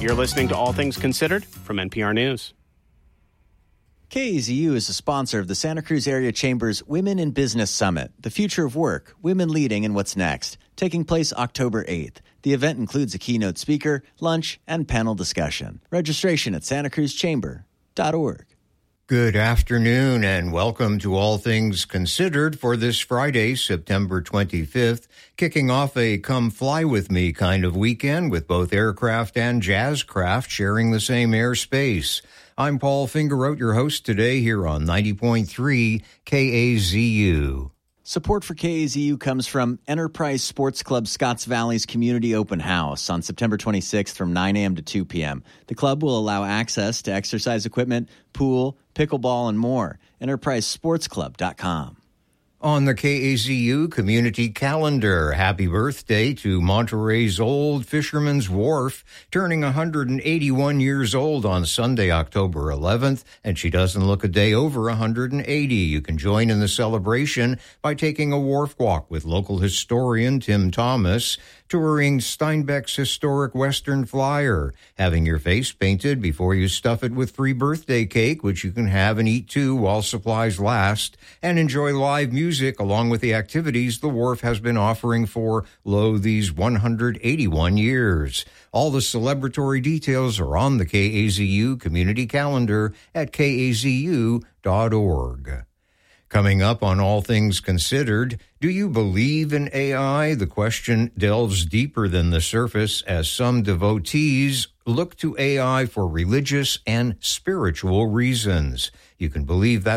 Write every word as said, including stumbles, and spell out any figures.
You're listening to All Things Considered from N P R News. K A Z U is a sponsor of the Santa Cruz Area Chamber's Women in Business Summit, The Future of Work, Women Leading and What's Next, taking place October eighth. The event includes a keynote speaker, lunch, and panel discussion. Registration at santa cruz chamber dot org. Good afternoon and welcome to All Things Considered for this Friday, September twenty-fifth, kicking off a come fly with me kind of weekend with both aircraft and jazzcraft sharing the same airspace. I'm Paul Fingeroth, your host today here on ninety point three K A Z U. Support for K A Z U comes from Enterprise Sports Club Scotts Valley's Community Open House on September twenty-sixth from nine a.m. to two p.m. The club will allow access to exercise equipment, pool, pickleball, and more. enterprise sports club dot com. On the K A Z U community calendar, happy birthday to Monterey's Old Fisherman's Wharf, turning one hundred eighty-one years old on Sunday, October eleventh, and she doesn't look a day over one hundred eighty. You can join in the celebration by taking a wharf walk with local historian Tim Thomas, touring Steinbeck's historic Western Flyer, having your face painted before you stuff it with free birthday cake, which you can have and eat too while supplies last, and enjoy live music along with the activities the wharf has been offering for, lo, these one hundred eighty-one years. All the celebratory details are on the K A Z U community calendar at K A Z U dot org. Coming up on All Things Considered, do you believe in A I? The question delves deeper than the surface as some devotees look to A I for religious and spiritual reasons. You can believe that